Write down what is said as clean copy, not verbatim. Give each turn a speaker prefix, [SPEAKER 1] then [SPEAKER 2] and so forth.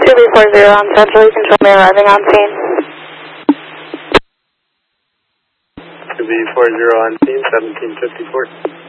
[SPEAKER 1] 2B40 on Central, you can show me arriving on scene.
[SPEAKER 2] 2B40 on scene, 1754.